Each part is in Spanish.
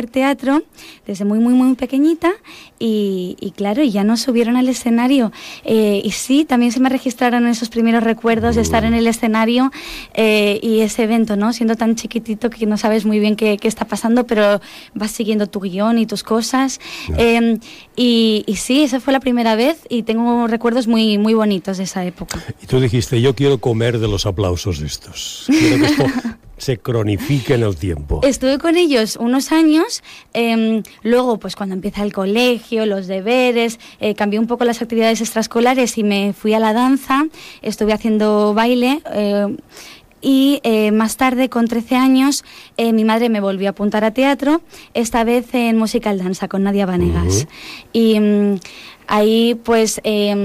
teatro desde muy, muy, muy pequeñita y claro, ya nos subieron al escenario. Y sí, también se me registraron esos primeros recuerdos de estar en el escenario y ese evento, ¿no? Siendo tan chiquitito que no sabes muy bien qué está pasando, pero vas siguiendo tu guión y tus cosas. Y sí, esa fue la primera vez y tengo recuerdos muy, muy bonitos de esa época. Y tú dijiste, yo quiero comer de los aplausos estos. Quiero que esto se cronifique en el tiempo. Estuve con ellos unos años, luego pues cuando empieza el colegio, los deberes, cambié un poco las actividades extraescolares y me fui a la danza, estuve haciendo baile y más tarde, con 13 años, mi madre me volvió a apuntar a teatro, esta vez en musical danza con Nadia Vanegas. Y ahí pues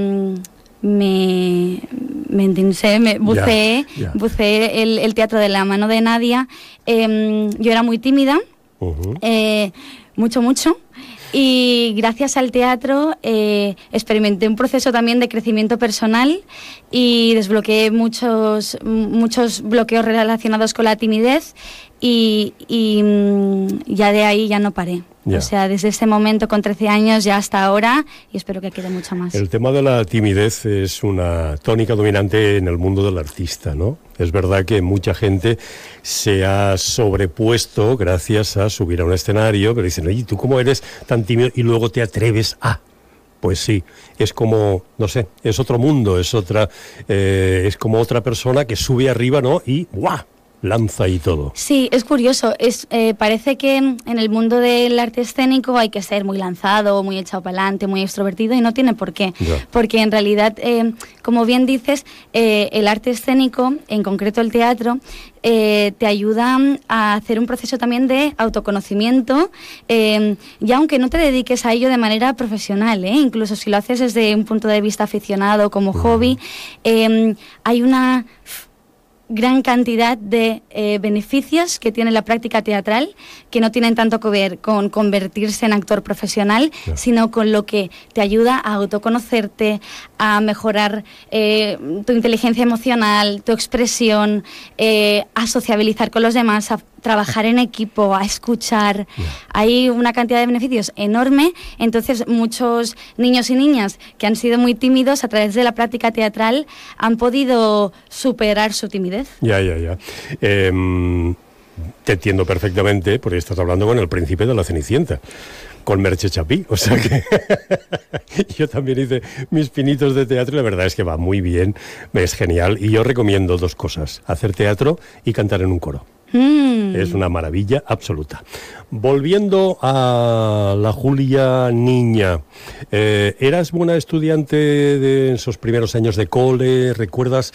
me buceé el teatro de la mano de Nadia. Yo era muy tímida, mucho, y gracias al teatro experimenté un proceso también de crecimiento personal y desbloqueé muchos bloqueos relacionados con la timidez y ya de ahí ya no paré. O sea, desde ese momento con 13 años ya hasta ahora, y espero que quede mucho más. El tema de la timidez es una tónica dominante en el mundo del artista, ¿no? Es verdad que mucha gente se ha sobrepuesto gracias a subir a un escenario, pero dicen, oye, ¿tú cómo eres tan tímido? Y luego te atreves a... Pues sí, es como, no sé, es otro mundo, es como otra persona que sube arriba, ¿no? Y ¡guau!, lanza y todo. Sí, es curioso. Parece que en el mundo del arte escénico hay que ser muy lanzado, muy echado para adelante, muy extrovertido, y no tiene por qué. Porque en realidad, como bien dices, el arte escénico, en concreto el teatro, te ayuda a hacer un proceso también de autoconocimiento, y aunque no te dediques a ello de manera profesional, incluso si lo haces desde un punto de vista aficionado, como hobby, hay una gran cantidad de beneficios que tiene la práctica teatral, que no tienen tanto que ver con convertirse en actor profesional, sino con lo que te ayuda a autoconocerte, a mejorar tu inteligencia emocional, tu expresión, a sociabilizar con los demás, a trabajar en equipo, a escuchar. Hay una cantidad de beneficios enorme. Entonces muchos niños y niñas que han sido muy tímidos, a través de la práctica teatral han podido superar su timidez. Ya. Te entiendo perfectamente, porque estás hablando con el príncipe de la Cenicienta, con Merche Chapí, o sea que yo también hice mis pinitos de teatro y la verdad es que va muy bien, es genial, y yo recomiendo dos cosas: hacer teatro y cantar en un coro. Es una maravilla absoluta. Volviendo a la Julia niña, ¿eras buena estudiante en esos primeros años de cole? ¿Recuerdas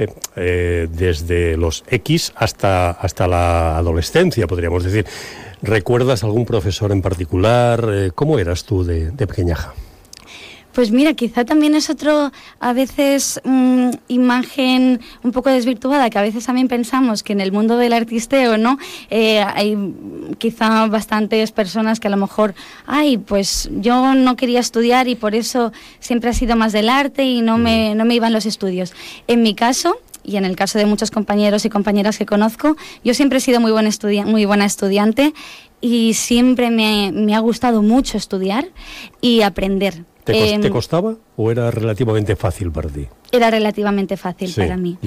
desde los X hasta la adolescencia, podríamos decir? ¿Recuerdas algún profesor en particular? ¿Cómo eras tú de pequeñaja? Pues mira, quizá también es otro, a veces, imagen un poco desvirtuada, que a veces también pensamos que en el mundo del artisteo, ¿no? Hay quizá bastantes personas que a lo mejor, pues yo no quería estudiar y por eso siempre ha sido más del arte y no me iban los estudios. En mi caso, y en el caso de muchos compañeros y compañeras que conozco, yo siempre he sido muy buena estudiante y siempre me ha gustado mucho estudiar y aprender. ¿Te costaba o era relativamente fácil para ti? Era relativamente fácil para mí.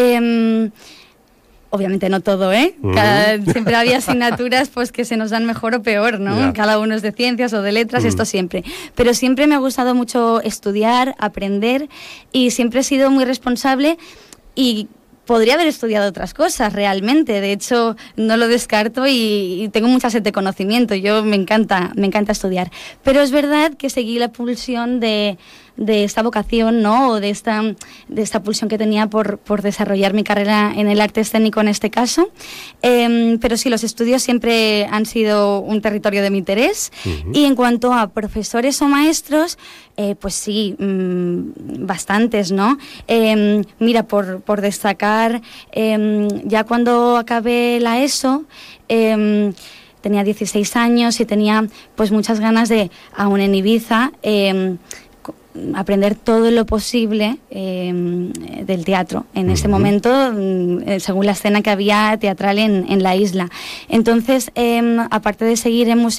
Obviamente no todo, siempre había asignaturas pues que se nos dan mejor o peor, ¿no? Cada uno es de ciencias o de letras, esto siempre. Pero siempre me ha gustado mucho estudiar, aprender, y siempre he sido muy responsable y podría haber estudiado otras cosas realmente. De hecho, no lo descarto y tengo mucha sed de conocimiento. Me encanta estudiar. Pero es verdad que seguí la pulsión de esta vocación, ¿no? O de esta pulsión que tenía por desarrollar mi carrera en el arte escénico en este caso. Pero sí, los estudios siempre han sido un territorio de mi interés. Y en cuanto a profesores o maestros, pues sí, bastantes, ¿no? Mira, por destacar, ya cuando acabé la ESO, tenía 16 años y tenía pues muchas ganas de, aún en Ibiza, aprender todo lo posible del teatro en ese momento, según la escena que había teatral en la isla. Entonces, aparte de seguir en